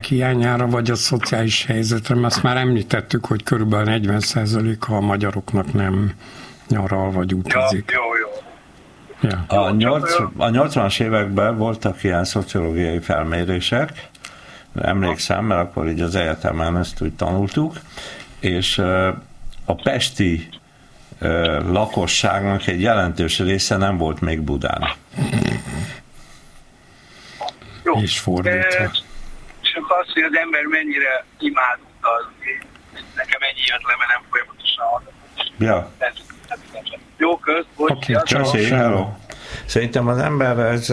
hiányára, vagy a szociális helyzetre, mert azt már említettük, hogy körülbelül 40%-a a magyaroknak nem nyaral vagy utazik. Jó. Ja. A 80-as években voltak ilyen szociológiai felmérések, emlékszem, mert akkor így az egyetemen ezt úgy tanultuk, és a pesti lakosságnak egy jelentős része nem volt még Budán. Jó. És fordítva. Csak az, hogy az ember mennyire imád utazni, nekem ennyi jött le, mert nem folyamatosan hallgatom. Ja. Jó, Köszi, hello. Szerintem az ember ez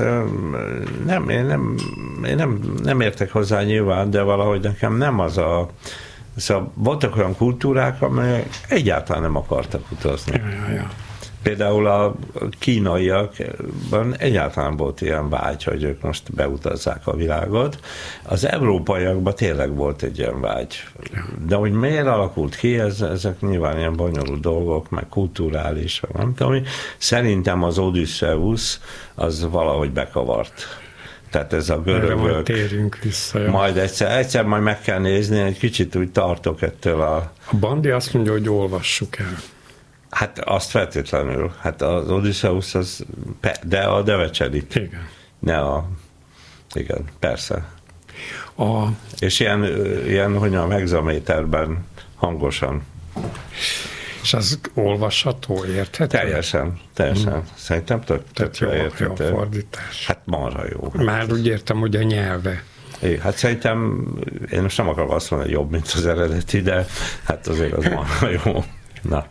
nem értek hozzá nyilván, de valahogy nekem nem az a... Szóval voltak olyan kultúrák, amelyek egyáltalán nem akartak utazni. Ja. Például a kínaiakban egyáltalán volt ilyen vágy, hogy ők most beutazzák a világot. Az európaiakban tényleg volt egy ilyen vágy. De hogy miért alakult ki, ezek nyilván ilyen bonyolult dolgok, meg kulturális, nem tudom. Szerintem az Odysseus az valahogy bekavart. Tehát ez a görögök. Majd térjünk vissza. Ja. Majd egyszer majd meg kell nézni, egy kicsit úgy tartok ettől a... A Bandi azt mondja, hogy olvassuk el. Hát azt feltétlenül. Hát az Odysseus az... De a Devecserit. Igen. Igen, persze. A... És ilyen hogy a hexaméterben hangosan. És az olvasható, érthető? Teljesen. Szerintem tök jó érthető. fordítás. Hát marha jó. Már úgy értem, hogy a nyelve. Hát szerintem, én most nem akarom azt mondani, hogy jobb, mint az eredeti, de hát azért az marha jó. Na.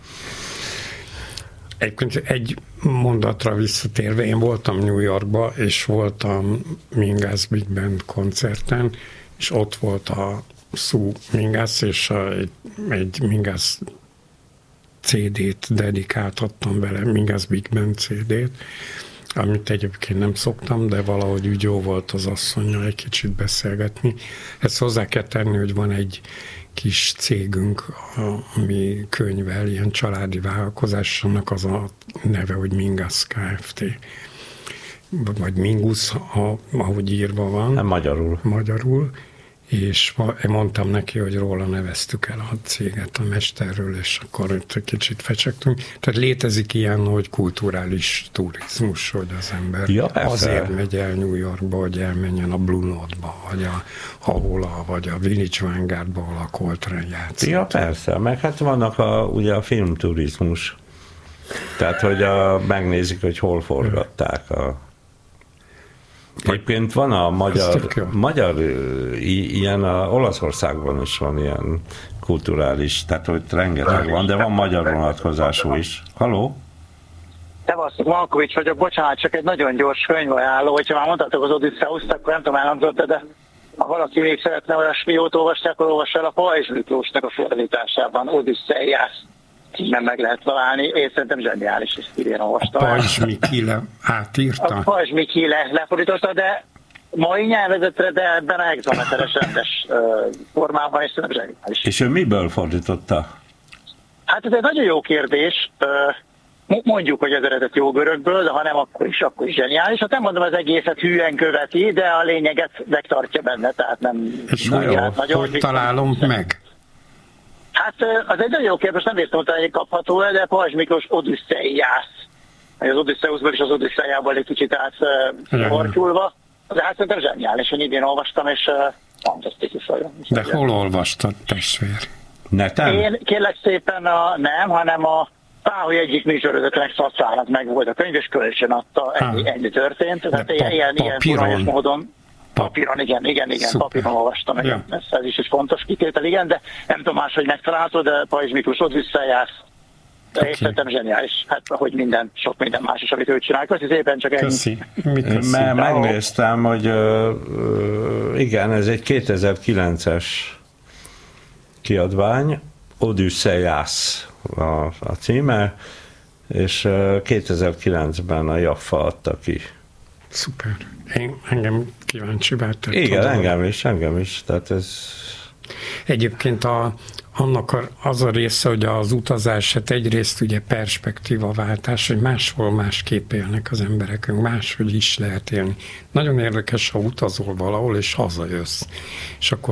Egy mondatra visszatérve, én voltam New Yorkba, és voltam Mingus Big Band koncerten, és ott volt a Sue Mingus, és egy Mingus CD-t dedikáltattam vele, Mingus Big Band CD-t, amit egyébként nem szoktam, de valahogy úgy jó volt az asszonnyal egy kicsit beszélgetni. Ezt hozzá kell tenni, hogy van egy kis cégünk, ami könyvel, ilyen családi vállalkozás, annak az a neve, hogy Mingus Kft. Vagy Mingus, ahogy írva van. Nem Magyarul. És mondtam neki, hogy róla neveztük el a céget, a mesterről, és akkor itt egy kicsit fecsegtünk. Tehát létezik ilyen, hogy kulturális turizmus, hogy az ember azért megy el New Yorkba, hogy elmenjen a Blue Note-ba, vagy vagy a Village Vanguardba, ahol a Coltrane játszott. Ja, persze, meg hát vannak ugye a filmturizmus. Tehát, hogy megnézik, hogy hol forgatták Egyébként van a magyar ilyen, Olaszországban is van ilyen kulturális, tehát hogy rengeteg van, de van magyar vonatkozású is. Halló? Szevasztok, Malkovics vagyok, bocsánat, csak egy nagyon gyors könyvajánló, hogyha már mondtátok az Odysseus-t, akkor nem tudom, elhangzott, de ha valaki még szeretne olyasmiót olvasni, akkor olvassa el a Pajzs Miklósnak a fordításában, Odysseus. Innen meg lehet találni, én szerintem zseniális, és idén olvastam. A Pajzs Mikile átírta? A Pajzs Mikile lefordította, de mai nyelvezetre, de ebben a hexameteres rendes formában, és szerintem zseniális. És ő miből fordította? Hát ez egy nagyon jó kérdés. Mondjuk, hogy az eredet jó görögből, de ha nem, akkor is zseniális. Hát nem mondom, az egészet hűen követi, de a lényeget megtartja benne, tehát nem... És hogy találom meg? Hát az egy nagyon jó kérdés, nem értem, hogy kapható, de Pajzs Miklós Odysseus. Az Odysseusból és az Odysseiából egy kicsit átvartyulva. De hát szerintem zseniális, hogy idén olvastam, és fantasztikus olyan. De hol olvastad, testvér? Neten? Én kérlek szépen nem, hanem a Páholy egyik műsorvezetőnek Szaszának meg volt a könyv, és kölcsön adta, ennyi történt. Tehát ilyen tudományos módon. Papíron, igen, papíron olvastam meg. Ja. Ez is egy fontos kitétel, igen, de nem tudom máshogy megtalálható, de Pajzs Miklós Odysseus. És szerintem zseniális. Hát, ahogy sok minden más is, amit ő csinál. Köszi szépen, csak ennyi. Köszi. Megnéztem, hogy igen, ez egy 2009-es kiadvány, Odysseus a címe, és 2009-ben a Jaffa adta ki. Szuper. Engem kíváncsi váltett. Igen, engem is. Tehát ez... Egyébként annak az a része, hogy az utazás, hát egyrészt ugye perspektívaváltás, hogy máshol másképp élnek az emberek, máshogy is lehet élni. Nagyon érdekes, ha utazol valahol, és hazajössz. És akkor